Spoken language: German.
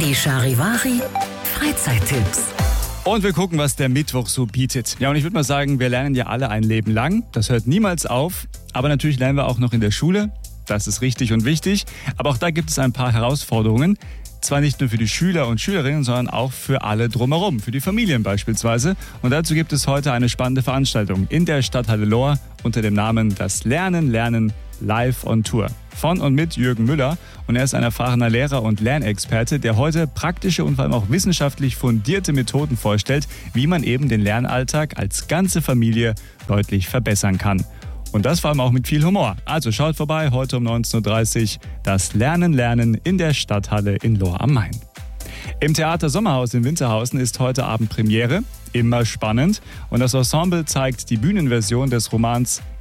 Die Charivari Freizeittipps. Und wir gucken, was der Mittwoch so bietet. Ja, und ich würde mal sagen, wir lernen ja alle ein Leben lang. Das hört niemals auf. Aber natürlich lernen wir auch noch in der Schule. Das ist richtig und wichtig. Aber auch da gibt es ein paar Herausforderungen. Zwar nicht nur für die Schüler und Schülerinnen, sondern auch für alle drumherum, für die Familien beispielsweise. Und dazu gibt es heute eine spannende Veranstaltung in der Stadthalle Lohr unter dem Namen Das Lernen live on Tour. Von und mit Jürgen Müller. Und er ist ein erfahrener Lehrer und Lernexperte, der heute praktische und vor allem auch wissenschaftlich fundierte Methoden vorstellt, wie man eben den Lernalltag als ganze Familie deutlich verbessern kann. Und das vor allem auch mit viel Humor. Also schaut vorbei, heute um 19.30 Uhr, das Lernen in der Stadthalle in Lohr am Main. Im Theater Sommerhaus in Winterhausen ist heute Abend Premiere. Immer spannend. Und das Ensemble zeigt die Bühnenversion des Romans